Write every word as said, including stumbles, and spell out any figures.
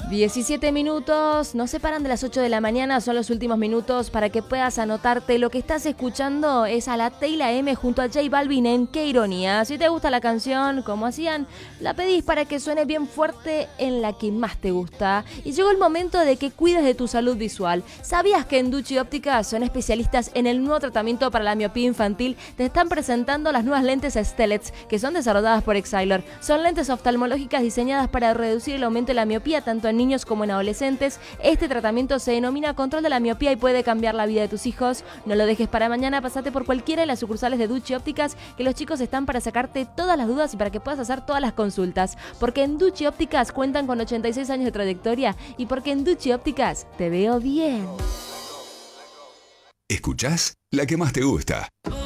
diecisiete minutos, nos separan de las ocho de la mañana, son los últimos minutos para que puedas anotarte. Lo que estás escuchando es a la T y la M junto a J Balvin en Qué Ironía. Si te gusta la canción, como hacían, la pedís para que suene bien fuerte en la que más te gusta. Y llegó el momento de que cuides de tu salud visual. ¿Sabías que en Ducci Óptica son especialistas en el nuevo tratamiento para la miopía infantil? Te están presentando las nuevas lentes Stellets, que son desarrolladas por Exilor. Son lentes oftalmológicas diseñadas para reducir el aumento de la miopía tanto en niños como en adolescentes. Este tratamiento se denomina control de la miopía y puede cambiar la vida de tus hijos. No lo dejes para mañana, pasate por cualquiera de las sucursales de Ducci Ópticas, que los chicos están para sacarte todas las dudas y para que puedas hacer todas las consultas. Porque en Ducci Ópticas cuentan con ochenta y seis años de trayectoria y porque en Ducci Ópticas te veo bien. ¿Escuchás la que más te gusta?